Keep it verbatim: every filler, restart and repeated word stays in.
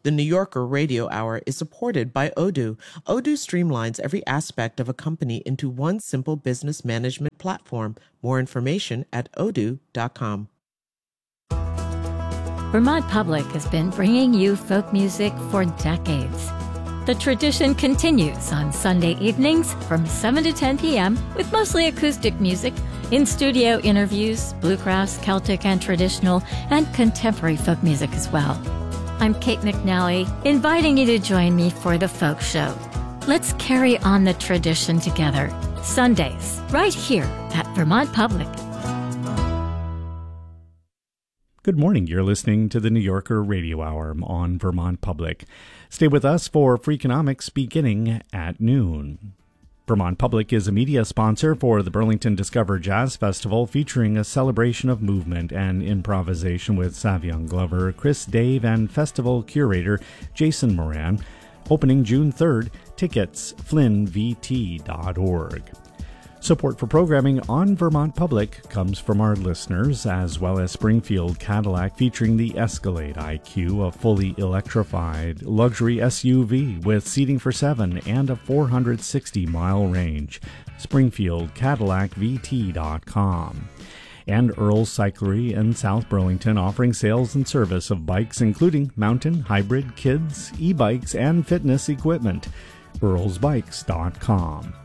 The New Yorker Radio Hour is supported by Odoo. Odoo streamlines every aspect of a company into one simple business management platform. More information at odoo dot com. Vermont Public has been bringing you folk music for decades. The tradition continues on Sunday evenings from seven to ten p.m. with mostly acoustic music, in-studio interviews, bluegrass, Celtic and traditional, and contemporary folk music as well. I'm Kate McNally, inviting you to join me for the Folk Show. Let's carry on the tradition together. Sundays, right here at Vermont Public. Good morning. You're listening to the New Yorker Radio Hour on Vermont Public. Stay with us for Freakonomics beginning at noon. Vermont Public is a media sponsor for the Burlington Discover Jazz Festival, featuring a celebration of movement and improvisation with Savion Glover, Chris Dave, and festival curator Jason Moran. Opening June third. Tickets, flynn v t dot org. Support for programming on Vermont Public comes from our listeners, as well as Springfield Cadillac, featuring the Escalade I Q, a fully electrified luxury S U V with seating for seven and a four hundred sixty mile range. Springfield Cadillac V T dot com. And Earl's Cyclery in South Burlington, offering sales and service of bikes, including mountain, hybrid, kids, e-bikes, and fitness equipment. earls bikes dot com.